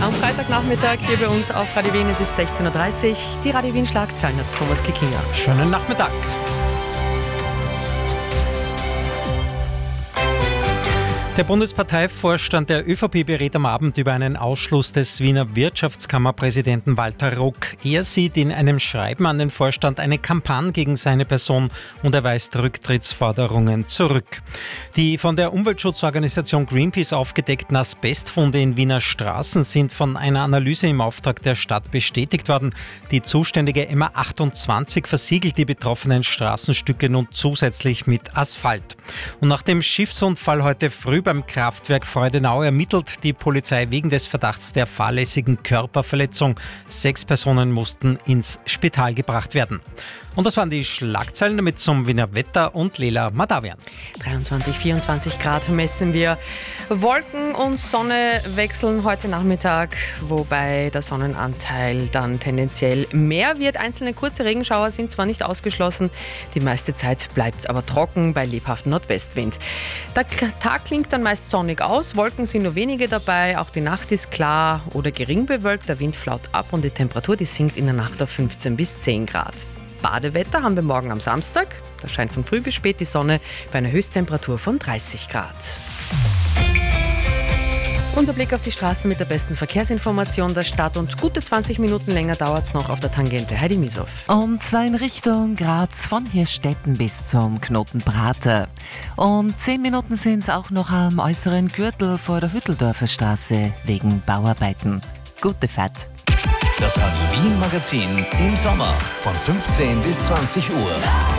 Am Freitagnachmittag hier bei uns auf Radio Wien, es ist 16.30 Uhr. Die Radio Wien Schlagzeilen hat Thomas Kickinger. Schönen Nachmittag. Der Bundesparteivorstand der ÖVP berät am Abend über einen Ausschluss des Wiener Wirtschaftskammerpräsidenten Walter Ruck. Er sieht in einem Schreiben an den Vorstand eine Kampagne gegen seine Person und er weist Rücktrittsforderungen zurück. Die von der Umweltschutzorganisation Greenpeace aufgedeckten Asbestfunde in Wiener Straßen sind von einer Analyse im Auftrag der Stadt bestätigt worden. Die zuständige MA 28 versiegelt die betroffenen Straßenstücke nun zusätzlich mit Asphalt. Und nach dem Schiffsunfall heute früh beim Kraftwerk Freudenau ermittelt die Polizei wegen des Verdachts der fahrlässigen Körperverletzung. 6 Personen mussten ins Spital gebracht werden. Und das waren die Schlagzeilen, damit zum Wiener Wetter und Lela Madavian. 23, 24 Grad messen wir. Wolken und Sonne wechseln heute Nachmittag, wobei der Sonnenanteil dann tendenziell mehr wird. Einzelne kurze Regenschauer sind zwar nicht ausgeschlossen, die meiste Zeit bleibt es aber trocken bei lebhaftem Nordwestwind. Der Tag klingt dann meist sonnig aus, Wolken sind nur wenige dabei, auch die Nacht ist klar oder gering bewölkt, der Wind flaut ab und die Temperatur die sinkt in der Nacht auf 15 bis 10 Grad. Badewetter haben wir morgen am Samstag. Da scheint von früh bis spät die Sonne bei einer Höchsttemperatur von 30 Grad. Unser Blick auf die Straßen mit der besten Verkehrsinformation der Stadt und gute 20 Minuten länger dauert es noch auf der Tangente. Heidi Misow. Und zwar in Richtung Graz von Hirstetten bis zum Knoten Prater. Und 10 Minuten sind es auch noch am äußeren Gürtel vor der Hütteldorfer Straße wegen Bauarbeiten. Gute Fahrt. Das Radio Wien Magazin im Sommer von 15 bis 20 Uhr.